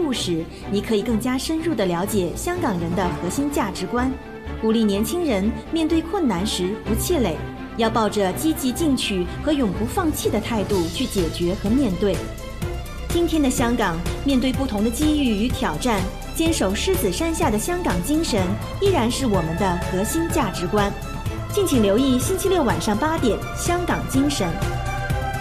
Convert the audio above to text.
故事，你可以更加深入地了解香港人的核心价值观，鼓励年轻人面对困难时不气馁，要抱着积极进取和永不放弃的态度去解决和面对。今天的香港，面对不同的机遇与挑战，坚守狮子山下的香港精神依然是我们的核心价值观。敬请留意星期六晚上8点《香港精神》。